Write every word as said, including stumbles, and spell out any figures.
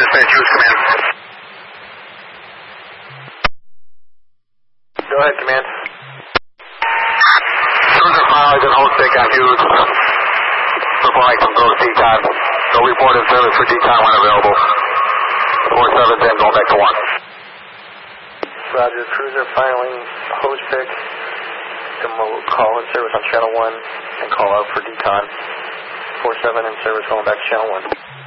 Dispatch, Hughes Command. Go ahead, Command. Cruiser finalized and hold stick on Hughes. Supply from Ghost Decon. No report in service for Decon when available. four seven ten going back to one. Roger, cruiser filing hose pick. We'll call in service on channel one and call out for decon. four seven in service going back to channel one.